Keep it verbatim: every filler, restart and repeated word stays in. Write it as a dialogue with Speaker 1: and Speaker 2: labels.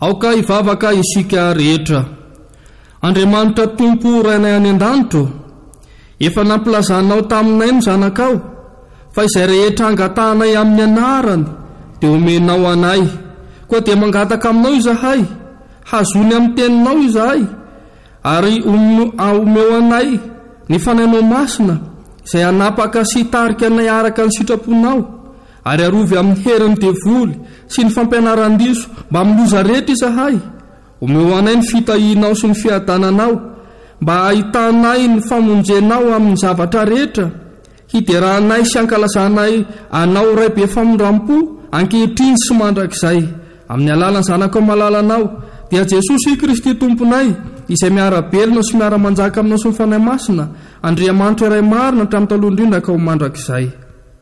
Speaker 1: aoka ivavaka isika rehetra. Andriamanitra Tompo rainay any an-danitro, efa nampilazanao taminay ny zanakao fa izay rehetra angatahnay amin'ny anarany dia omenao anay. Koa dia mangataka aminao izahay, hazony amin'ny teninao izahay, ary omeo anay ny fanainao masina izay anapaka sy hitarika anay araka ny sitraponao, ary arovy amin'ny herin'ny devoly sy ny fampianaran-diso mba amin'ny loza rehetra izahay. Omeo anay ny fitahinao sy ny fiadananao, mba ahitanay ny famonjenao amin'ny zavatra rehetra, hiderahanay sy ankalazanay anao ray be famondram-po ankehitriny sy mandrakizay. Amin'ny alalan'ny zanakao malalanao dia Jesosy Kristy Tomponay, izay miara-belona sy miara-manjaka aminao sy ny fanahy masina, Andriamanitra iray marina hatramin'ny taloha indrindra ka ho mandrakizay.